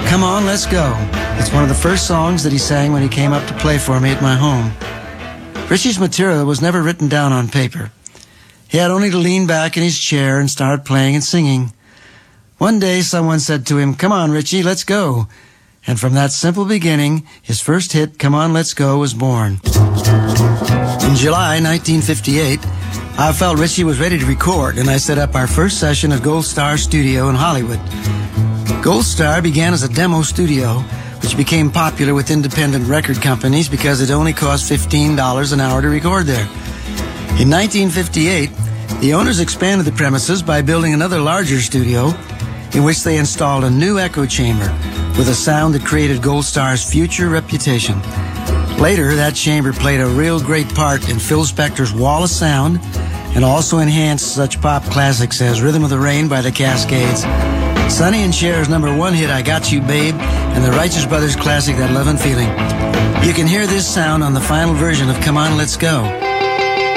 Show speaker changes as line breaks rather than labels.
Come On, Let's Go. It's one of the first songs that he sang when he came up to play for me at my home. Richie's material was never written down on paper. He had only to lean back in his chair and start playing and singing. One day someone said to him, "Come on, Richie, let's go." And from that simple beginning, his first hit, "Come On, Let's Go," was born. In July 1958, I felt Richie was ready to record, and I set up our first session at Gold Star Studio in Hollywood. Gold Star began as a demo studio, which became popular with independent record companies because it only cost $15 an hour to record there. In 1958, the owners expanded the premises by building another larger studio in which they installed a new echo chamber with a sound that created Gold Star's future reputation. Later, that chamber played a real great part in Phil Spector's Wall of Sound and also enhanced such pop classics as Rhythm of the Rain by the Cascades, Sonny and Cher's #1 hit, I Got You Babe, and the Righteous Brothers classic, That Lovin' Feeling. You can hear this sound on the final version of Come On, Let's Go.